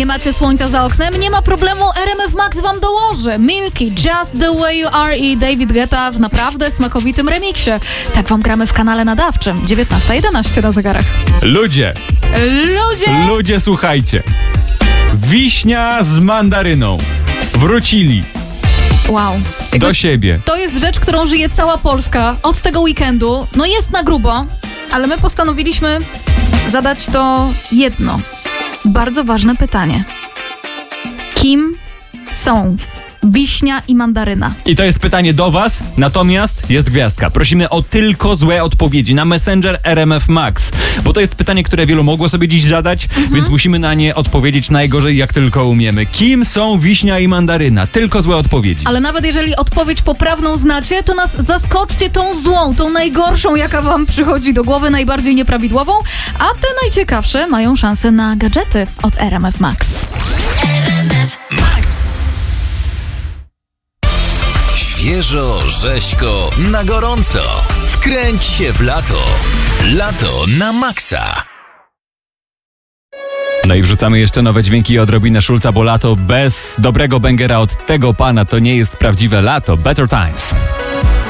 Nie macie słońca za oknem? Nie ma problemu, RMF Max wam dołoży. Milky, Just the Way You Are i David Guetta w naprawdę smakowitym remiksie. Tak wam gramy w kanale nadawczym. 19:11 na zegarach. Ludzie, słuchajcie. Wiśnia z mandaryną wrócili Wow. do siebie. To jest rzecz, którą żyje cała Polska od tego weekendu. No jest na grubo, ale my postanowiliśmy zadać to jedno bardzo ważne pytanie. Kim są wiśnia i mandaryna? I to jest pytanie do was, natomiast jest gwiazdka. Prosimy o tylko złe odpowiedzi na Messenger RMF Max, bo to jest pytanie, które wielu mogło sobie dziś zadać, więc musimy na nie odpowiedzieć najgorzej jak tylko umiemy. Kim są wiśnia i mandaryna? Tylko złe odpowiedzi. Ale nawet jeżeli odpowiedź poprawną znacie, to nas zaskoczcie tą złą, tą najgorszą, jaka wam przychodzi do głowy, najbardziej nieprawidłową, a te najciekawsze mają szansę na gadżety od RMF Max. RMF Max. Świeżo, rzeźko, na gorąco. Wkręć się w lato. Lato na maksa. No i wrzucamy jeszcze nowe dźwięki i odrobinę Szulca, bo lato bez dobrego bangera od tego pana to nie jest prawdziwe lato. Better Times.